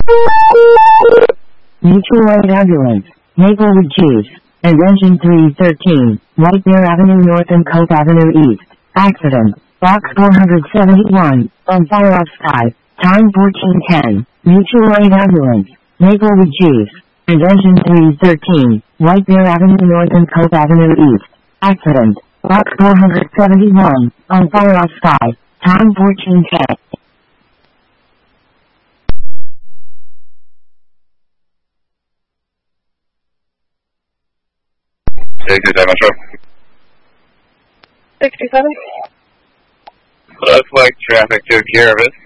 Mutual Aid Ambulance, Maplewood Chiefs, and Engine 313, White Bear Avenue North and Cope Avenue East. Accident, Box 471, on fire off sky, time 14:10. Mutual Aid Ambulance, Maplewood Chiefs, and Engine 313, White Bear Avenue North and Cope Avenue East. Accident, Box 471, on fire off sky, time 14:10. Metro. 67. Looks like traffic took care of it.